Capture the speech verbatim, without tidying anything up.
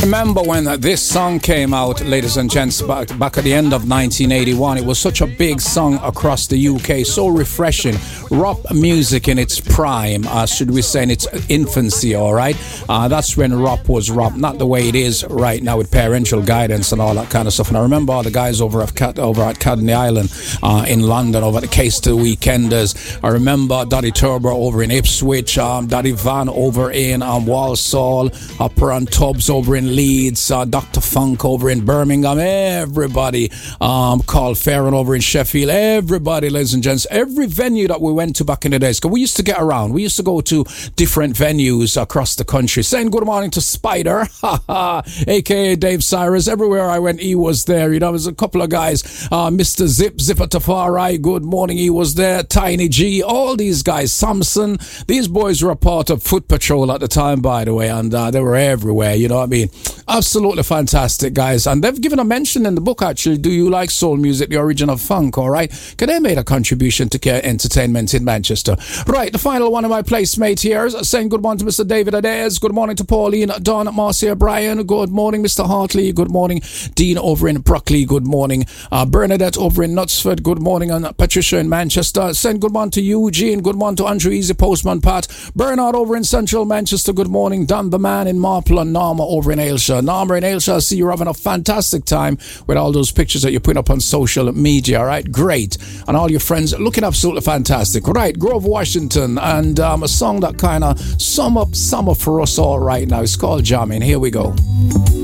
Remember when this song came out, ladies and gents, back, back at the end of nineteen eighty-one. It was such a big song across the U K, so refreshing. Rock music in its prime, uh, should we say in its infancy, all right? Uh, that's when rock was rock, not the way it is right now with parental guidance and all that kind of stuff. And I remember all the guys over at, Cat, over at Cadney Island uh, in London, over at the Case to Weekenders. I remember Daddy Turbo over in Ipswich, um, Daddy Van over in um, Walsall, Upper and Tubbs over in Leeds, uh, Doctor Funk over in Birmingham, everybody, um, Carl Farron over in Sheffield, everybody, ladies and gents, every venue that we went to back in the days, because we used to get around, we used to go to different venues across the country, saying good morning to Spider, aka Dave Cyrus. Everywhere I went, he was there. You know, there was a couple of guys, uh, Mister Zip, Zipper Tafari, good morning, he was there, Tiny G, all these guys, Samson, these boys were a part of Foot Patrol at the time, by the way, and uh, they were everywhere, you know what I mean? Absolutely fantastic, guys. And they've given a mention in the book, actually. Do you like soul music, the origin of funk, all right? Because they made a contribution to Care Entertainment in Manchester. Right, the final one of my placemates here is saying good morning to Mister David Adair. Good morning to Pauline, Don, Marcia, Brian. Good morning, Mister Hartley. Good morning, Dean over in Brockley. Good morning, uh, Bernadette over in Knutsford. Good morning, and Patricia in Manchester. Send good morning to Eugene. Good morning to Andrew Easy, Postman Pat. Bernard over in Central Manchester. Good morning, Don the Man in Marple, and Norma over in Ayrshire. Norma in Ayrshire, I see you're having a fantastic time with all those pictures that you're putting up on social media, all right? Great. And all your friends looking absolutely fantastic. Right, Grove, Washington, and um, a song that kind of sum up summer for us all right now. It's called Jamming. Here we go.